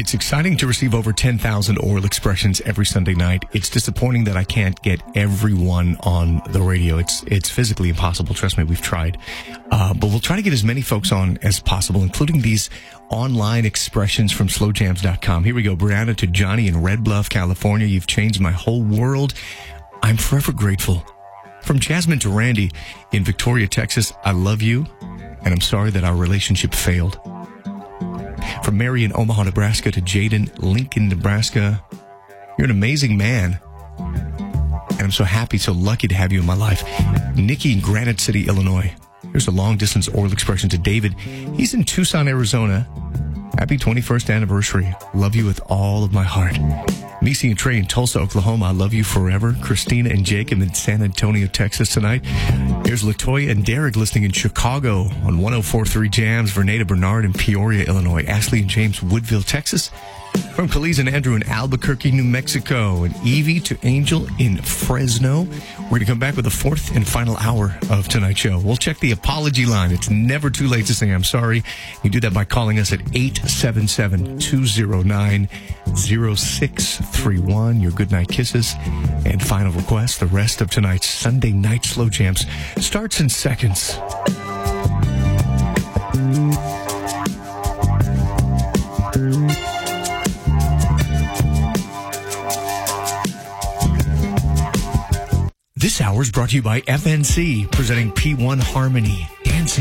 It's exciting to receive over 10,000 oral expressions every Sunday night. It's disappointing that I can't get everyone on the radio. It's physically impossible. Trust me, we've tried. But we'll try to get as many folks on as possible, including these online expressions from slowjams.com. Here we go. Brianna to Johnny in Red Bluff, California. You've changed my whole world. I'm forever grateful. From Jasmine to Randy in Victoria, Texas. I love you, and I'm sorry that our relationship failed. From Mary in Omaha, Nebraska to Jaden, Lincoln, Nebraska. You're an amazing man, and I'm so happy, so lucky to have you in my life. Nikki in Granite City, Illinois. Here's a long-distance oral expression to David. He's in Tucson, Arizona. Happy 21st anniversary. Love you with all of my heart. Nisi and Trey in Tulsa, Oklahoma. I love you forever. Christina and Jacob in San Antonio, Texas tonight. Here's Latoya and Derek listening in Chicago on 104.3 Jams. Verneda Bernard in Peoria, Illinois. Ashley and James, Woodville, Texas. From Kaliz and Andrew in Albuquerque, New Mexico. And Evie to Angel in Fresno. We're going to come back with the fourth and final hour of tonight's show. We'll check the apology line. It's never too late to say I'm sorry. You do that by calling us at 877-209-0631. Your goodnight kisses and final requests. The rest of tonight's Sunday Night Slow Jams starts in seconds. This hour is brought to you by FNC, presenting P1 Harmony.